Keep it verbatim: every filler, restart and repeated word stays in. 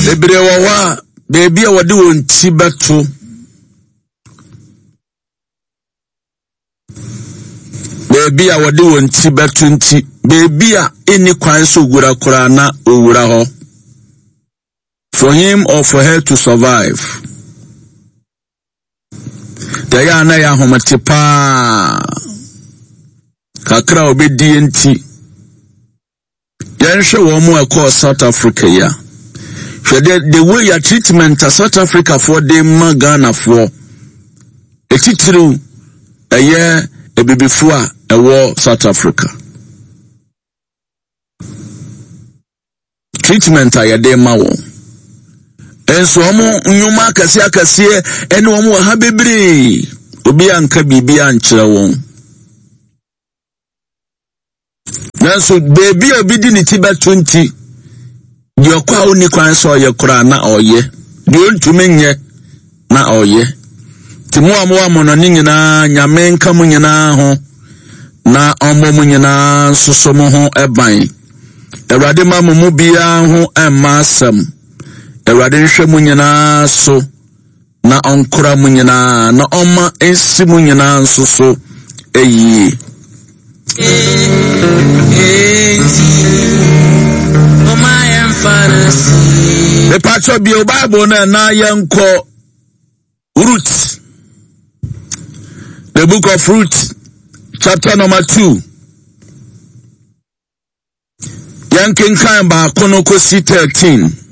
Ebrewa baby a wadi wonti beto. Baby a wadi wonti beto nti. Baby a any kwan so gura kura na owura ho. For him or for her to survive. Daya na ya homate pa. Kakra obedi nti. Yanshe wo mu akọ South Africa ya. The, the way your treatment to South Africa for them Ghana for a titru a year a baby for a war South Africa. Treatment a de mawo. And so amu nyuma kasia kasie ene wo mu ha bebre obi anka bibia ankyere won. Nanso baby obi di ni tiba twenty Yokwa uni kwan so ye kura na oye. Di ontumi nye na oye. Ti mu amu amu no ni nyina nyame nka mu nyina ho na omo mu nyina soso mu ho eban. Ewrade ma mu mu bia ho emma asam. Ewrade nhwe mu nyina so na onkura mu nyina na oma ensi mu nyina nsoso eyi. The part of your Bible na yanko Ruth. The book of Ruth, chapter number two. Yankin Kamba Konoko C thirteen.